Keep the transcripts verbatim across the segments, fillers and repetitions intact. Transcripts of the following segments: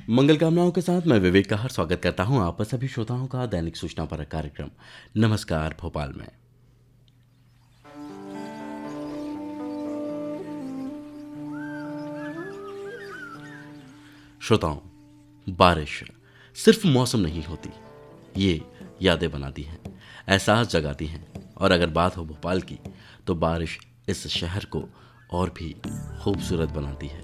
मंगल कामनाओं के साथ मैं विवेक का हर स्वागत करता हूं आप सभी श्रोताओं का दैनिक सूचना पर कार्यक्रम नमस्कार भोपाल में। श्रोताओं, बारिश सिर्फ मौसम नहीं होती, ये यादें बनाती हैं, एहसास जगाती हैं। और अगर बात हो भोपाल की तो बारिश इस शहर को और भी खूबसूरत बनाती है।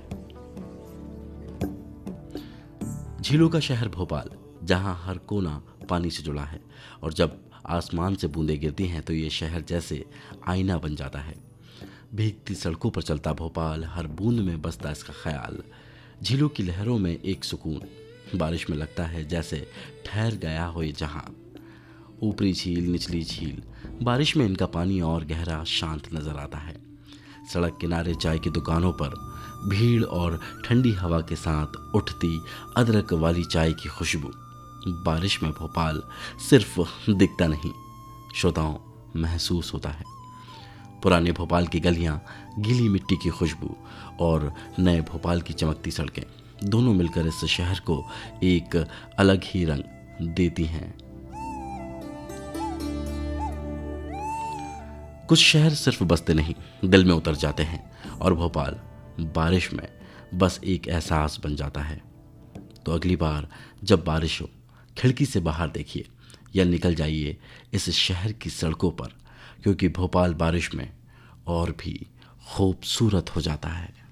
झीलों का शहर भोपाल, जहां हर कोना पानी से जुड़ा है और जब आसमान से बूंदें गिरती हैं तो ये शहर जैसे आईना बन जाता है। भीगती सड़कों पर चलता भोपाल, हर बूंद में बसता इसका ख्याल। झीलों की लहरों में एक सुकून, बारिश में लगता है जैसे ठहर गया हो ये जहां। ऊपरी झील, निचली झील, बारिश में इनका पानी और गहरा शांत नजर आता है। सड़क किनारे चाय की दुकानों पर भीड़ और ठंडी हवा के साथ उठती अदरक वाली चाय की खुशबू। बारिश में भोपाल सिर्फ दिखता नहीं, श्रोताओं, महसूस होता है। पुराने भोपाल की गलियां, गीली मिट्टी की खुशबू और नए भोपाल की चमकती सड़कें, दोनों मिलकर इस शहर को एक अलग ही रंग देती हैं। कुछ शहर सिर्फ बसते नहीं, दिल में उतर जाते हैं और भोपाल बारिश में बस एक एहसास बन जाता है। तो अगली बार जब बारिश हो, खिड़की से बाहर देखिए या निकल जाइए इस शहर की सड़कों पर, क्योंकि भोपाल बारिश में और भी खूबसूरत हो जाता है।